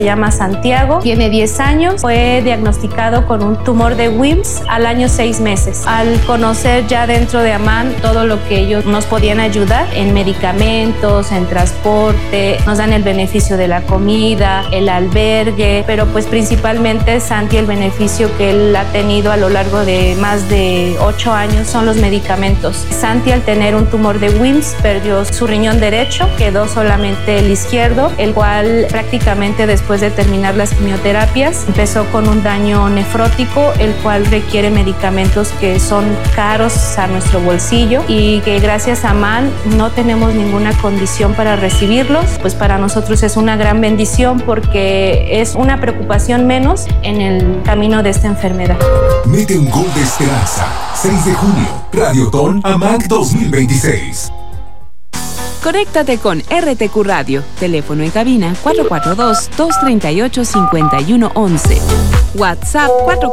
Se llama Santiago, tiene 10 años, fue diagnosticado con un tumor de Wilms al año 6 meses. Al conocer ya dentro de Amán todo lo que ellos nos podían ayudar en medicamentos, en transporte, nos dan el beneficio de la comida, el albergue, pero pues principalmente Santi, el beneficio que él ha tenido a lo largo de más de 8 años son los medicamentos. Santi, al tener un tumor de Wilms, perdió su riñón derecho, quedó solamente el izquierdo, el cual prácticamente después de terminar las quimioterapias empezó con un daño nefrótico, el cual requiere medicamentos que son caros a nuestro bolsillo y que gracias a Amán no tenemos ninguna condición para recibirlos. Pues para nosotros es una gran bendición porque es una preocupación menos en el camino de esta enfermedad. Mete un gol de esperanza. 6 de junio, Radiotón Amán 2026. Conéctate con RTQ Radio. Teléfono en cabina 442-238-5111. WhatsApp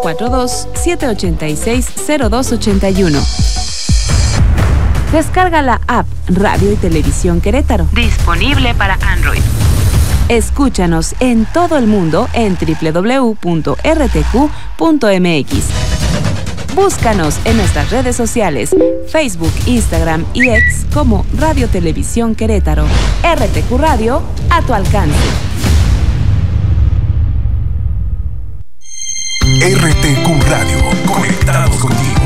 442-786-0281. Descarga la app Radio y Televisión Querétaro. Disponible para Android. Escúchanos en todo el mundo en www.rtq.mx. Búscanos en nuestras redes sociales, Facebook, Instagram y X como Radio Televisión Querétaro. RTQ Radio, a tu alcance. RTQ Radio, conectados contigo.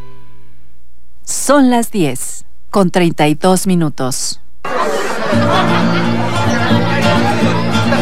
Son las 10:32.